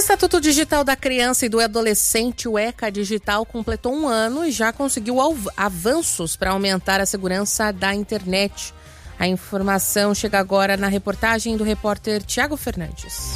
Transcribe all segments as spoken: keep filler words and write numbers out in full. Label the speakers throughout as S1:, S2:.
S1: Estatuto Digital da Criança e do Adolescente, o ECA Digital, completou um ano e já conseguiu avanços para aumentar a segurança da internet. A informação chega agora na reportagem do repórter Tiago Fernandes.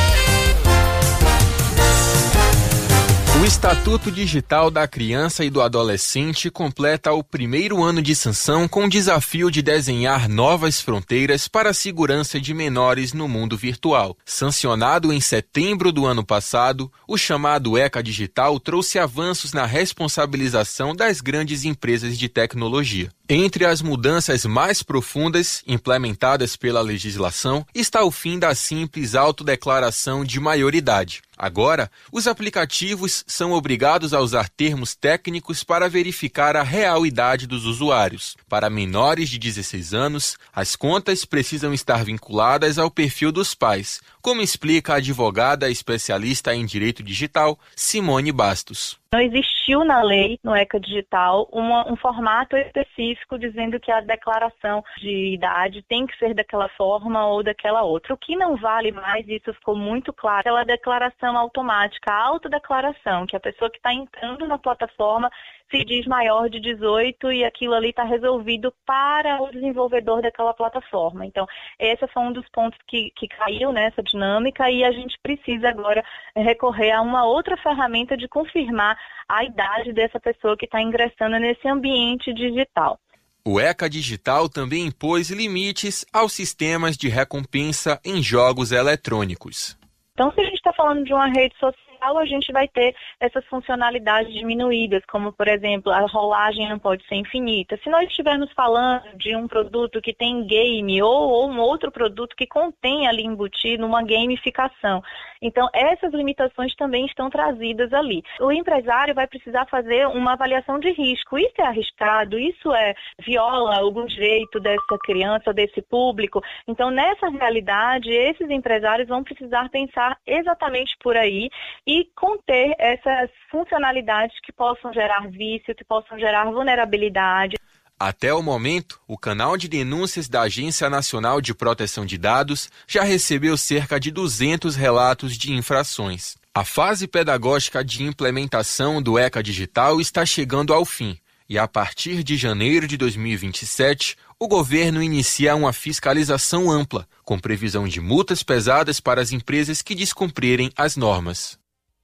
S2: O Estatuto Digital da Criança e do Adolescente completa o primeiro ano de sanção com o desafio de desenhar novas fronteiras para a segurança de menores no mundo virtual. Sancionado em setembro do ano passado, o chamado ECA Digital trouxe avanços na responsabilização das grandes empresas de tecnologia. Entre as mudanças mais profundas implementadas pela legislação está o fim da simples autodeclaração de maioridade. Agora, os aplicativos são obrigados a usar termos técnicos para verificar a real idade dos usuários. Para menores de dezesseis anos, as contas precisam estar vinculadas ao perfil dos pais, como explica a advogada especialista em direito digital, Simone Bastos.
S3: Não existiu na lei, no ECA Digital, uma, um formato específico dizendo que a declaração de idade tem que ser daquela forma ou daquela outra. O que não vale mais, isso ficou muito claro, aquela declaração automática, a autodeclaração, que a pessoa que está entrando na plataforma se diz maior de dezoito e aquilo ali está resolvido para o desenvolvedor daquela plataforma. Então, esse foi um dos pontos que, que caiu nessa dinâmica e a gente precisa agora recorrer a uma outra ferramenta de confirmar a idade dessa pessoa que está ingressando nesse ambiente digital.
S2: O ECA Digital também impôs limites aos sistemas de recompensa em jogos eletrônicos.
S3: Então, se a gente está falando de uma rede social, a gente vai ter essas funcionalidades diminuídas, como, por exemplo, a rolagem não pode ser infinita. Se nós estivermos falando de um produto que tem game ou, ou um outro produto que contém ali embutido uma gamificação. Então, essas limitações também estão trazidas ali. O empresário vai precisar fazer uma avaliação de risco. Isso é arriscado, isso é viola algum direito dessa criança, desse público. Então, nessa realidade, esses empresários vão precisar pensar exatamente por aí e conter essas funcionalidades que possam gerar vício, que possam gerar vulnerabilidade.
S2: Até o momento, o canal de denúncias da Agência Nacional de Proteção de Dados já recebeu cerca de duzentos relatos de infrações. A fase pedagógica de implementação do ECA Digital está chegando ao fim e, a partir de janeiro de dois mil e vinte e sete, o governo inicia uma fiscalização ampla, com previsão de multas pesadas para as empresas que descumprirem as normas.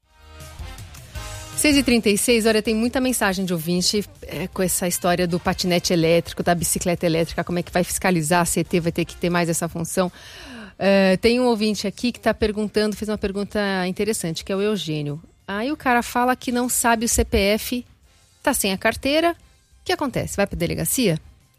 S4: seis e trinta e seis, olha, tem muita mensagem de ouvinte é, com essa história do patinete elétrico, da bicicleta elétrica, como é que vai fiscalizar, a C E T vai ter que ter mais essa função. Uh, tem um ouvinte aqui que está perguntando, fez uma pergunta interessante, que é o Eugênio. Aí o cara fala que não sabe o C P F, está sem a carteira, o que acontece? Vai para a delegacia?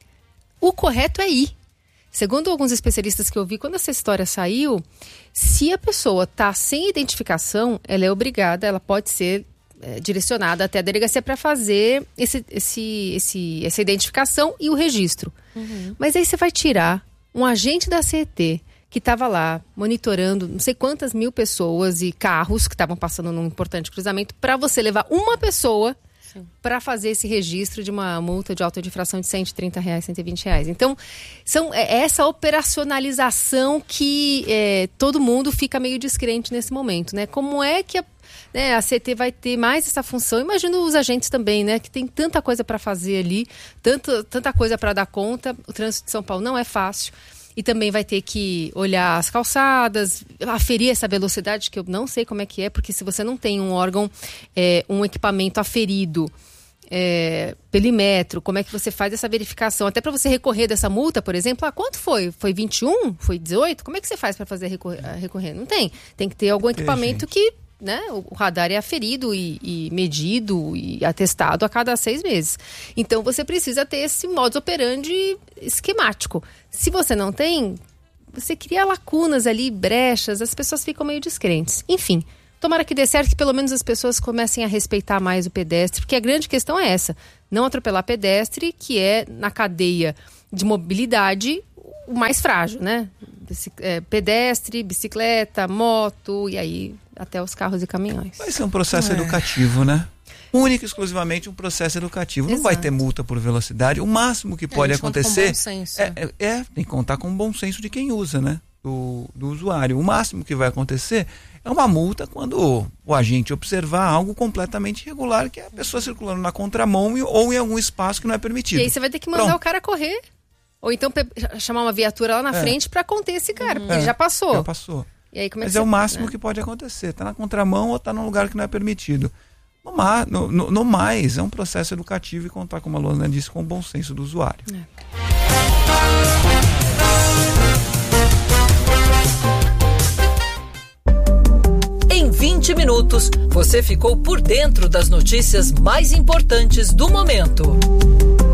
S4: O correto é ir. Segundo alguns especialistas que eu vi, quando essa história saiu, se a pessoa está sem identificação, ela é obrigada, ela pode ser é, direcionada até a delegacia para fazer esse, esse, esse, essa identificação e o registro. Uhum. Mas aí você vai tirar um agente da C E T que estava lá monitorando não sei quantas mil pessoas e carros que estavam passando num importante cruzamento para você levar uma pessoa para fazer esse registro de uma multa de auto de infração de cento e trinta reais, cento e vinte reais. Então, são, é essa operacionalização que é, todo mundo fica meio descrente nesse momento, né? Como é que a, né, a C T vai ter mais essa função? Imagino os agentes também, né? Que tem tanta coisa para fazer ali, tanto, tanta coisa para dar conta. O trânsito de São Paulo não é fácil. E também vai ter que olhar as calçadas, aferir essa velocidade, que eu não sei como é que é, porque se você não tem um órgão, é, um equipamento aferido é, perímetro, como é que você faz essa verificação? Até para você recorrer dessa multa, por exemplo, ah, quanto foi? Foi vinte e um? Foi dezoito? Como é que você faz para fazer recorrer, recorrer? Não tem. Tem que ter algum equipamento que, né, o radar é aferido e, e medido e atestado a cada seis meses. Então, você precisa ter esse modus operandi esquemático. Se você não tem, você cria lacunas ali, brechas, as pessoas ficam meio descrentes. Enfim, tomara que dê certo, que pelo menos as pessoas comecem a respeitar mais o pedestre, porque a grande questão é essa, não atropelar pedestre, que é, na cadeia de mobilidade, o mais frágil, né? É, pedestre, bicicleta, moto, e aí até os carros e caminhões.
S5: Vai ser um processo é. educativo, né? Único e exclusivamente um processo educativo. Exato. Não vai ter multa por velocidade. O máximo que pode é, acontecer é, é, é tem que contar com o bom senso de quem usa, né? do, do usuário. O máximo que vai acontecer é uma multa quando o, o agente observar algo completamente irregular, que é a pessoa circulando na contramão ou em algum espaço que não é permitido.
S4: E aí você vai ter que mandar Pronto. o cara correr. Ou então pe- chamar uma viatura lá na é. frente para conter esse cara, porque é. já passou.
S5: Já passou.
S4: E aí, como é
S5: Mas
S4: que
S5: é
S4: você...
S5: o máximo
S4: né?
S5: que pode acontecer. Tá na contramão ou tá num lugar que não é permitido. No, ma- no, no, no mais, é um processo educativo e contar, como a Luana disse, com o bom senso do usuário. É.
S6: Em vinte minutos, você ficou por dentro das notícias mais importantes do momento.